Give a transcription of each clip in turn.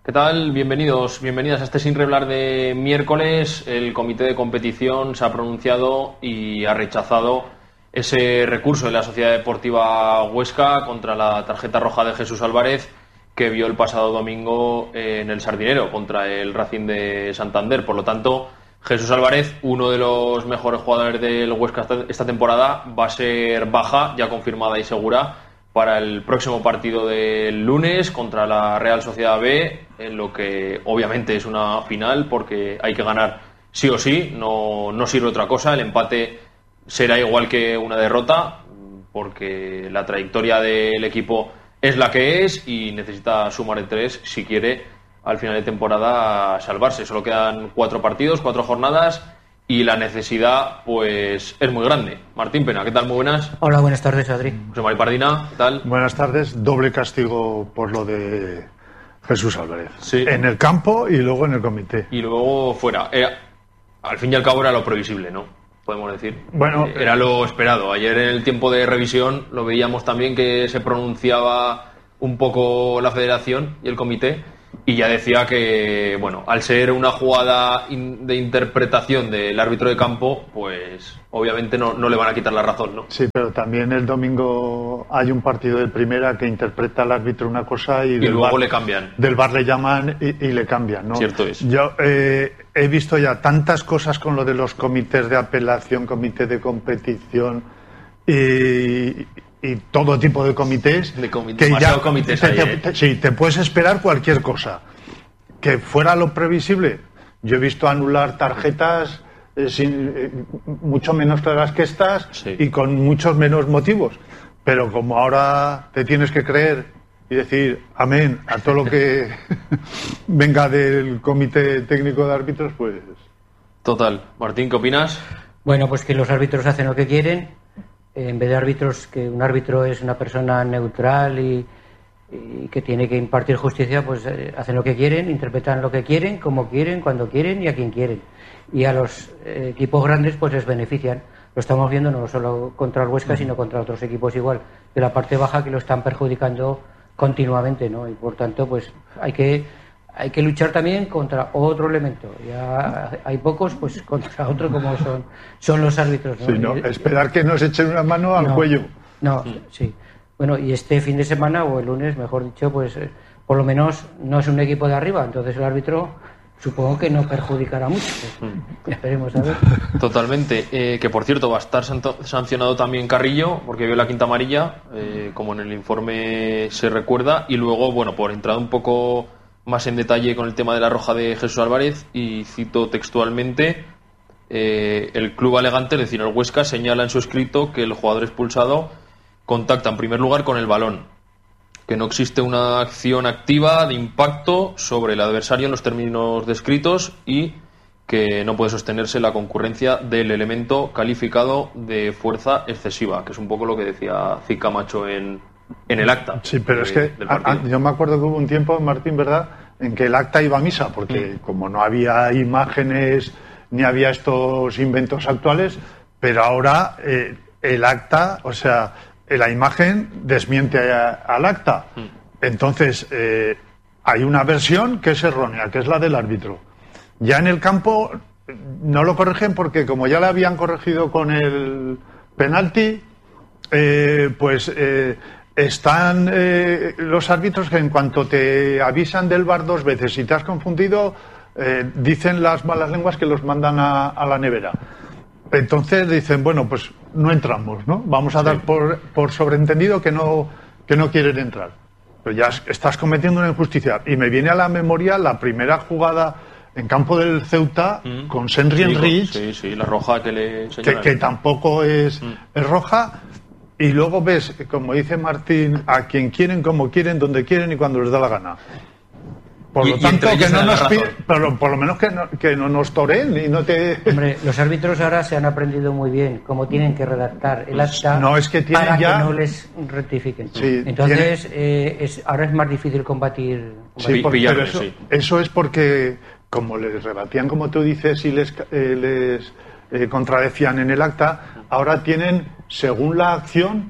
¿Qué tal? Bienvenidos, bienvenidas a este Sin Reblar de miércoles. El comité de competición se ha pronunciado y ha rechazado ese recurso de la Sociedad Deportiva Huesca contra la tarjeta roja de Jesús Álvarez que vio el pasado domingo en el Sardinero contra el Racing de Santander. Por lo tanto, Jesús Álvarez, uno de los mejores jugadores del Huesca esta temporada, va a ser baja, ya confirmada y segura, para el próximo partido del lunes contra la Real Sociedad B, en lo que obviamente es una final porque hay que ganar sí o sí, no sirve otra cosa. El empate será igual que una derrota porque la trayectoria del equipo es la que es y necesita sumar el 3 si quiere al final de temporada salvarse. Solo quedan 4 partidos, 4 jornadas y la necesidad pues es muy grande. Martín Pena, ¿qué tal? Muy buenas. Hola, buenas tardes, Adri. José María Pardina, ¿qué tal? Buenas tardes. Doble castigo por lo de Jesús Álvarez. Sí. En el campo y luego en el comité. Y luego fuera. Al fin y al cabo era lo previsible, ¿no? Podemos decir. Bueno, era lo esperado. Ayer en el tiempo de revisión lo veíamos también que se pronunciaba un poco la federación y el comité. Y ya decía que, bueno, al ser una jugada de interpretación del árbitro de campo, pues obviamente no le van a quitar la razón, ¿no? Sí, pero también el domingo hay un partido de primera que interpreta al árbitro una cosa y luego le cambian. Del VAR le llaman y le cambian, ¿no? Cierto es. Yo he visto ya tantas cosas con lo de los comités de apelación, comité de competición y todo tipo de comités que ya comités sí, te puedes esperar cualquier cosa que fuera lo previsible. Yo he visto anular tarjetas mucho menos claras que estas, sí, y con muchos menos motivos, pero como ahora te tienes que creer y decir amén a todo lo que venga del comité técnico de árbitros, pues total. Martín, ¿qué opinas? Bueno, pues que los árbitros hacen lo que quieren. En vez de árbitros, que un árbitro es una persona neutral y que tiene que impartir justicia, pues hacen lo que quieren, interpretan lo que quieren, como quieren, cuando quieren y a quien quieren. Y a los equipos grandes pues les benefician. Lo estamos viendo no solo contra el Huesca, sino contra otros equipos igual, de la parte baja, que lo están perjudicando continuamente, ¿no? Y por tanto pues hay que luchar también contra otro elemento. Ya hay pocos, pues contra otro como son los árbitros, ¿no? Sí, no, esperar que nos echen una mano al cuello. No, sí. Bueno, y este fin de semana, o el lunes, mejor dicho, pues por lo menos no es un equipo de arriba, entonces el árbitro supongo que no perjudicará mucho. Esperemos a ver. Totalmente. Que por cierto va a estar sancionado también Carrillo, porque vio la quinta amarilla, como en el informe se recuerda, y luego, bueno, por entrar un poco más en detalle con el tema de la roja de Jesús Álvarez, y cito textualmente, el club alegante, es decir, el Huesca, señala en su escrito que el jugador expulsado contacta en primer lugar con el balón, que no existe una acción activa de impacto sobre el adversario en los términos descritos y que no puede sostenerse la concurrencia del elemento calificado de fuerza excesiva, que es un poco lo que decía Cid Camacho en el acta. Sí, pero es que yo me acuerdo que hubo un tiempo, Martín, ¿verdad?, en que el acta iba a misa, porque como no había imágenes ni había estos inventos actuales, pero ahora el acta, o sea, la imagen desmiente al acta. Entonces, hay una versión que es errónea, que es la del árbitro. Ya en el campo no lo corrigen porque como ya le habían corregido con el penalti, pues están los árbitros que en cuanto te avisan del VAR 2 veces y te has confundido, dicen las malas lenguas que los mandan a la nevera. Entonces dicen, bueno, pues no entramos, ¿no? Vamos a dar por sobreentendido que no quieren entrar. Pero ya estás cometiendo una injusticia. Y me viene a la memoria la primera jugada en campo del Ceuta con Senri Enrich. Sí, la roja que le señalan. Que tampoco es roja. Y luego ves, como dice Martín, a quien quieren, como quieren, donde quieren y cuando les da la gana. Por lo tanto, que no nos pero por lo menos que no nos toreen y no te... Hombre, los árbitros ahora se han aprendido muy bien cómo tienen que redactar el acta para que no les rectifiquen. Sí, entonces, ahora es más difícil combatir. Sí, pero eso es porque, como les rebatían, como tú dices, y les contradecían en el acta, ahora tienen, según la acción,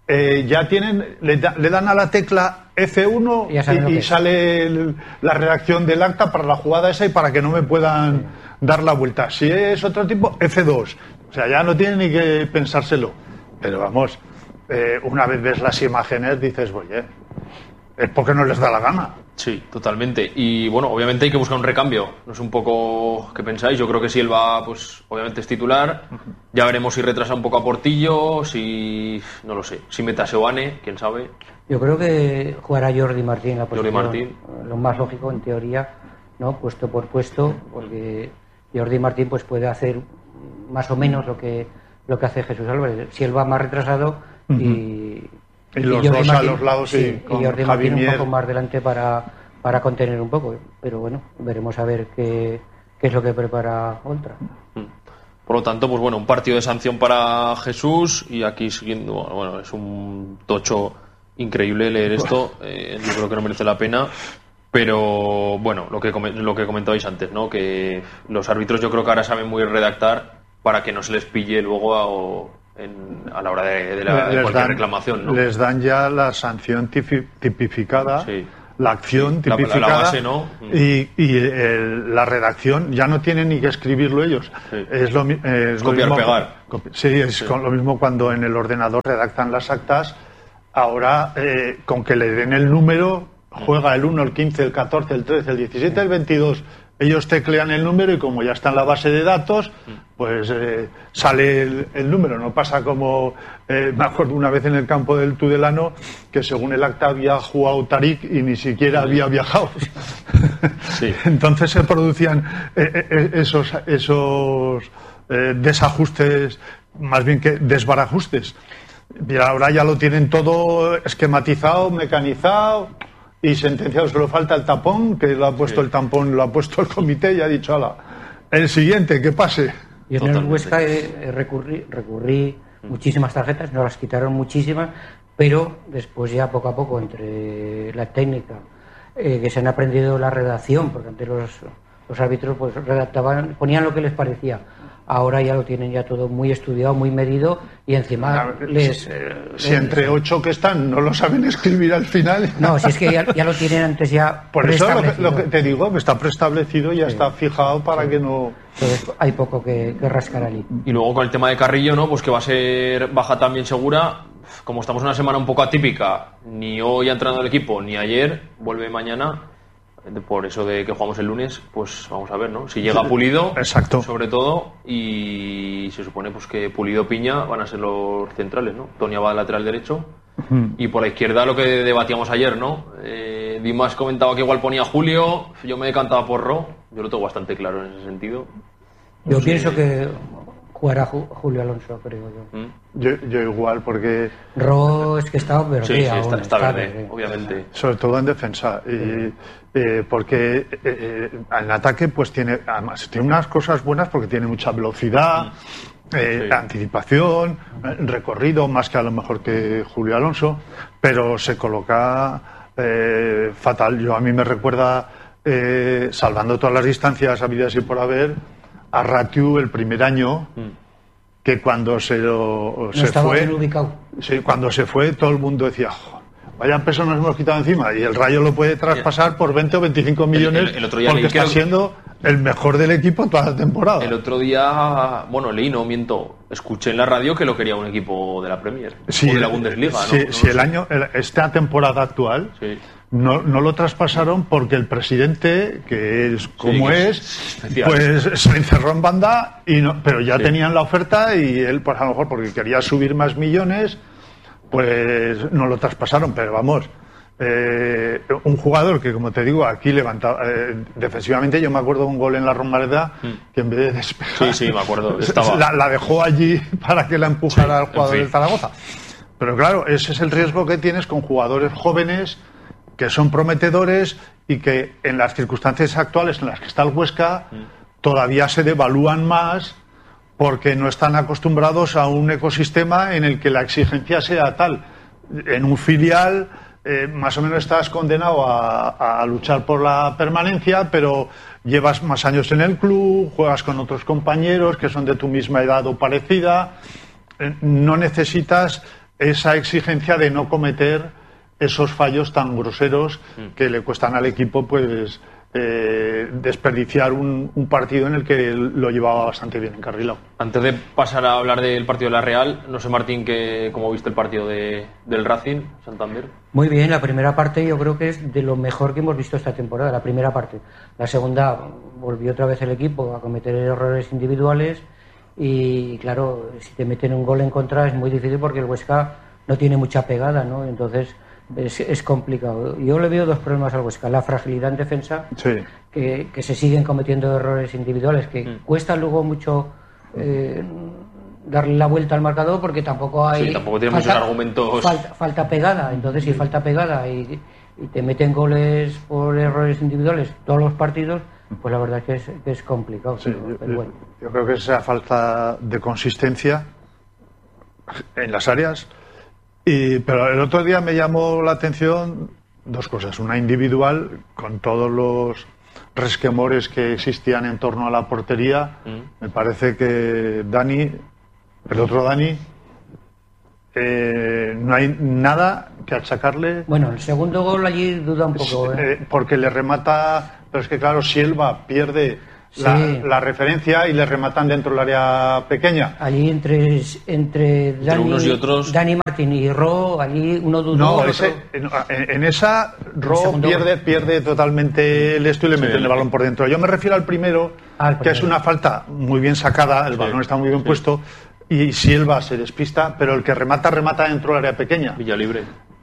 ya tienen, le dan a la tecla F1 y sale la redacción del acta para la jugada esa y para que no me puedan dar la vuelta. Si es otro tipo, F2. O sea, ya no tienen ni que pensárselo. Pero vamos, una vez ves las imágenes dices, oye, es porque no les da la gana. Sí, totalmente. Y bueno, obviamente hay que buscar un recambio. No sé un poco qué pensáis. Yo creo que si él va, pues obviamente es titular. Ya veremos si retrasa un poco a Portillo, si no lo sé, si mete a Seoane, quién sabe. Yo creo que jugará Jordi Martín en la posición. Jordi Martín. Lo más lógico en teoría, ¿no? Puesto por puesto, porque Jordi Martín pues puede hacer más o menos lo que hace Jesús Álvarez. Si él va más retrasado y los Jordi dos Martín, a los lados y Jordi Martín un Mier poco más delante para contener un poco. Pero bueno, veremos a ver qué es lo que prepara Oltra. Por lo tanto, pues bueno, un partido de sanción para Jesús y aquí siguiendo, bueno, es un tocho increíble leer esto, yo creo que no merece la pena, pero bueno, lo que comentabais antes, ¿no? Que los árbitros yo creo que ahora saben muy redactar para que no se les pille luego a la hora de cualquier reclamación, ¿no? Les dan ya la sanción tipificada, sí, la acción tipificada, la base, ¿no? y la redacción ya no tienen ni que escribirlo ellos. Sí. Es copiar, mismo, pegar. Sí. Lo mismo cuando en el ordenador redactan las actas. Ahora, con que le den el número, juega el 1, el 15, el 14, el 13, el 17, el 22. Ellos teclean el número y como ya está en la base de datos, pues sale el número. No pasa como, me acuerdo una vez en el campo del Tudelano, que según el acta había jugado Tarik y ni siquiera había viajado. Sí. Entonces se producían esos desajustes, más bien que desbarajustes. Y ahora ya lo tienen todo esquematizado, mecanizado y sentenciado. Solo falta el tapón, que lo ha puesto el tampón, lo ha puesto el comité y ha dicho, ala, el siguiente, que pase. Y en el Huesca recurrí muchísimas tarjetas, nos las quitaron muchísimas, pero después ya poco a poco, entre la técnica, que se han aprendido la redacción, porque antes los árbitros pues redactaban, ponían lo que les parecía. Ahora ya lo tienen ya todo muy estudiado, muy medido y encima si entre 8 que están no lo saben escribir al final. No, si es que ya lo tienen antes ya. Por eso lo que te digo, que está preestablecido, ya está fijado para que no. Entonces hay poco que rascar allí. Y luego con el tema de Carrillo, ¿no? Pues que va a ser baja también segura. Como estamos en una semana un poco atípica, ni hoy ha entrenado el equipo, ni ayer, vuelve mañana. Por eso de que jugamos el lunes, pues vamos a ver, ¿no? Si llega Pulido, exacto, sobre todo, y se supone pues que Pulido Piña van a ser los centrales, ¿no? Tonia va al lateral derecho y por la izquierda lo que debatíamos ayer, ¿no? Dimas comentaba que igual ponía Julio, yo me decantaba por Ro, yo lo tengo bastante claro en ese sentido. Yo pienso que jugará Julio Alonso, creo yo. Yo igual, porque Ro es que está verde. Sí, aún, está verde, obviamente. Sobre todo en defensa. Porque en ataque pues tiene unas cosas buenas porque tiene mucha velocidad, anticipación, recorrido, más que a lo mejor que Julio Alonso, pero se coloca fatal. A mí me recuerda, salvando todas las distancias habidas y por haber, a Ratiu el primer año, que cuando se fue, cuando se fue todo el mundo decía, vaya peso nos hemos quitado encima, y el Rayo lo puede traspasar por 20 o 25 millones el otro día porque está siendo el mejor del equipo toda la temporada. El otro día, leí, no miento, escuché en la radio que lo quería un equipo de la Premier o de la Bundesliga. Esta temporada actual no lo traspasaron porque el presidente, que es como especial, pues se encerró en banda, pero ya tenían la oferta y él, pues a lo mejor porque quería subir más millones, pues no lo traspasaron, pero vamos, un jugador que, como te digo, aquí levantaba defensivamente. Yo me acuerdo de un gol en la Romareda que en vez de despejar, me acuerdo, la dejó allí para que la empujara al jugador del Zaragoza. Pero claro, ese es el riesgo que tienes con jugadores jóvenes que son prometedores y que en las circunstancias actuales en las que está el Huesca todavía se devalúan más porque no están acostumbrados a un ecosistema en el que la exigencia sea tal. En un filial más o menos estás condenado a luchar por la permanencia, pero llevas más años en el club, juegas con otros compañeros que son de tu misma edad o parecida, no necesitas esa exigencia de no cometer esos fallos tan groseros que le cuestan al equipo, pues desperdiciar un partido en el que lo llevaba bastante bien encarrilado. Antes de pasar a hablar del partido de la Real, no sé, Martín, cómo viste el partido del Racing Santander. Muy bien, la primera parte yo creo que es de lo mejor que hemos visto esta temporada, la primera parte. La segunda volvió otra vez el equipo a cometer errores individuales y claro, si te meten un gol en contra es muy difícil porque el Huesca no tiene mucha pegada, ¿no? Entonces es complicado. Yo le veo dos problemas al Huesca: la fragilidad en defensa, sí, que se siguen cometiendo errores individuales, que cuesta luego mucho darle la vuelta al marcador porque tampoco hay... Sí, tampoco tiene muchos argumentos. Falta pegada, entonces si falta pegada y te meten goles por errores individuales todos los partidos, pues la verdad es que es complicado. Sí, pero bueno. Yo creo que esa falta de consistencia en las áreas. Pero el otro día me llamó la atención dos cosas. Una individual, con todos los resquemores que existían en torno a la portería. Me parece que el otro Dani, no hay nada que achacarle. Bueno, el segundo gol allí duda un poco. Porque le remata, pero es que claro, Silva pierde la referencia y le rematan dentro del área pequeña. Allí entre Dani, unos y otros. Dani Martín y Ro, allí uno dudó. No, en esa Ro pierde totalmente el esto y le meten el balón por dentro. Yo me refiero al primero, que es una falta muy bien sacada, el balón está muy bien puesto y Silva se despista, pero el que remata dentro del área pequeña. Villalibre.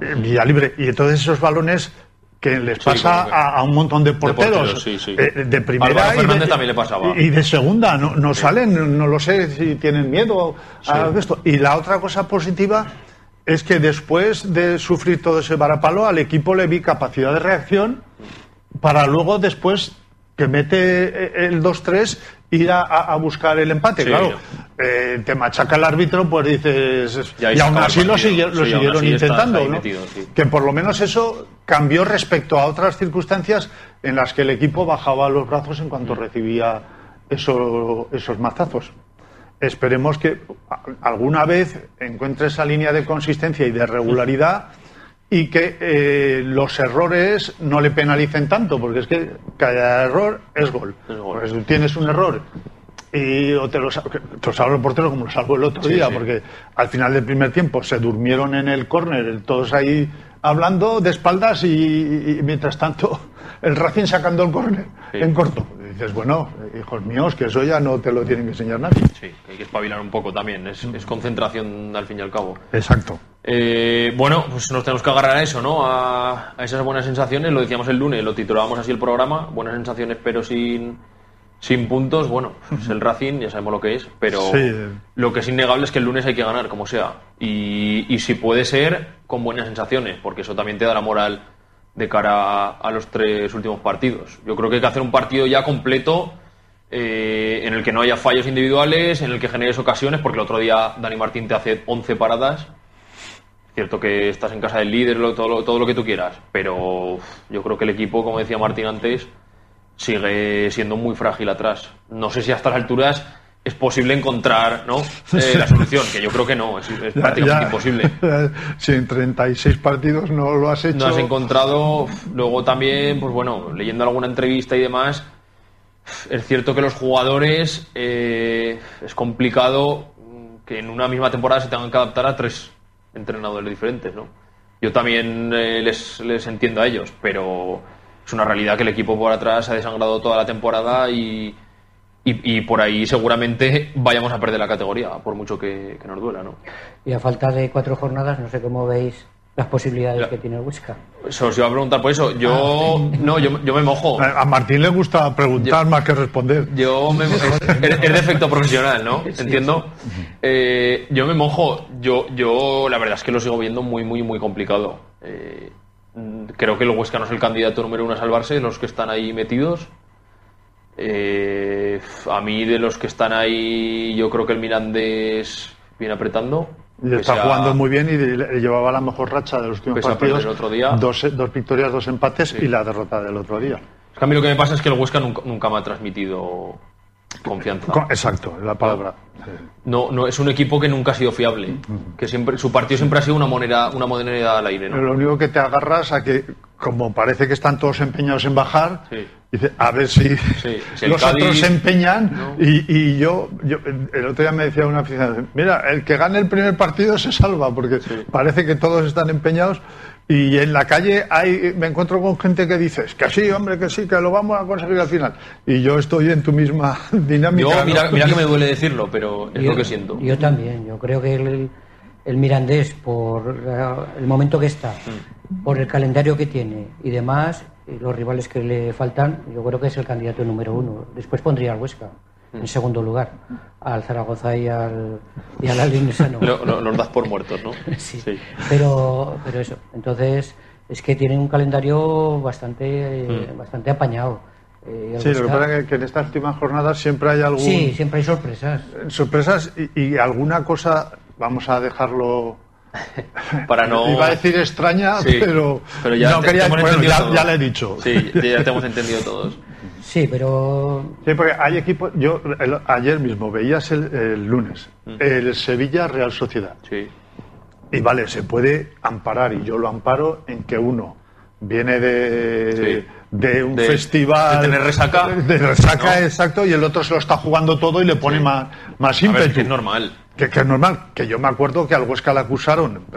Y entonces esos balones que les pasa a un montón de porteros, de primera Fernández también le pasaba. Y de segunda, no salen, no lo sé si tienen miedo a esto. Y la otra cosa positiva es que después de sufrir todo ese varapalo, al equipo le vi capacidad de reacción para luego después que mete el 2-3 ir a buscar el empate. Sí, claro, te machaca el árbitro, pues dices, y aún así lo siguieron intentando, ¿no? Metido, que por lo menos eso cambió respecto a otras circunstancias en las que el equipo bajaba los brazos en cuanto recibía esos mazazos. Esperemos que alguna vez encuentre esa línea de consistencia y de regularidad y que los errores no le penalicen tanto, porque es que cada error es gol. Pues tú tienes un error y o te lo salvo el portero como lo salvo el otro día, porque al final del primer tiempo se durmieron en el córner, todos ahí hablando de espaldas y mientras tanto el Racing sacando el córner en corto. Y dices, bueno, hijos míos, que eso ya no te lo tienen que enseñar nadie. Sí, hay que espabilar un poco también, es concentración al fin y al cabo. Exacto. Bueno, pues nos tenemos que agarrar a eso, ¿no? A esas buenas sensaciones. Lo decíamos el lunes, lo titulábamos así el programa, buenas sensaciones pero sin puntos. Bueno, pues el Racing ya sabemos lo que es, pero lo que es innegable es que el lunes hay que ganar como sea, y si puede ser con buenas sensaciones, porque eso también te da la moral de cara a los 3 últimos partidos. Yo creo que hay que hacer un partido ya completo, en el que no haya fallos individuales, en el que generes ocasiones, porque el otro día Dani Martín te hace 11 paradas. Cierto que estás en casa del líder, todo lo que tú quieras, pero yo creo que el equipo, como decía Martín antes, sigue siendo muy frágil atrás. No sé si a estas alturas es posible encontrar, ¿no? La solución, que yo creo que no, es prácticamente imposible. Si en 36 partidos no lo has hecho... No has encontrado. Luego también, pues bueno, leyendo alguna entrevista y demás, es cierto que los jugadores, es complicado que en una misma temporada se tengan que adaptar a 3 entrenadores diferentes, ¿no? Yo también les entiendo a ellos, pero es una realidad que el equipo por atrás se ha desangrado toda la temporada y por ahí seguramente vayamos a perder la categoría, por mucho que nos duela, ¿no? Y a falta de 4 jornadas, no sé cómo veis las posibilidades que tiene el Huesca. Eso os iba a preguntar por eso. Yo me mojo. A Martín le gusta preguntar más que responder. Es de efecto profesional, ¿no? Entiendo. Yo me mojo. Yo la verdad es que lo sigo viendo muy, muy, muy complicado. Creo que el Huesca no es el candidato número 1 a salvarse, los que están ahí metidos. A mí, de los que están ahí, yo creo que el Mirandés viene apretando. Y está jugando muy bien y llevaba la mejor racha de los últimos partidos. El otro día. 2 victorias, 2 empates y la derrota del otro día. Es que a mí lo que me pasa es que el Huesca nunca me ha transmitido Confianza. Exacto, la palabra. No, es un equipo que nunca ha sido fiable. Que siempre, su partido siempre ha sido una moneda al aire, ¿no? Lo único que te agarras a que, como parece que están todos empeñados en bajar, Sí. dice, a ver si el los Cádiz, otros se empeñan. ¿no? Y yo, el otro día me decía una aficionada, mira, el que gane el primer partido se salva, porque parece que todos están empeñados. Y en la calle me encuentro con gente que dices que sí, hombre, que sí, que lo vamos a conseguir al final. Y yo estoy en tu misma dinámica. Yo, mira que me duele decirlo, pero es lo que siento. Yo también. Yo creo que el Mirandés, por el momento que está, por el calendario que tiene y demás, y los rivales que le faltan, yo creo que es el candidato número 1. Después pondría al Huesca en segundo lugar, al Zaragoza y al Alinesano. Los das por muertos, ¿no? Sí. Pero eso. Entonces, es que tienen un calendario bastante apañado. Sí, lo que pasa es que en estas últimas jornadas siempre hay algún... Sí, siempre hay sorpresas. Sorpresas y alguna cosa, vamos a dejarlo... Para no... Iba a decir extraña, sí, pero ya no quería... Bueno, ya le he dicho. Sí, ya te hemos entendido todos. Sí, pero... Sí, porque hay equipos... Ayer mismo veías el lunes el Sevilla Real Sociedad. Sí. Y vale, se puede amparar, y yo lo amparo, en que uno viene de un festival... De tener resaca. De resaca, ¿no? Exacto, y el otro se lo está jugando todo y le pone más ímpetu. Que es normal. Que es normal. Que yo me acuerdo que al Huesca le acusaron...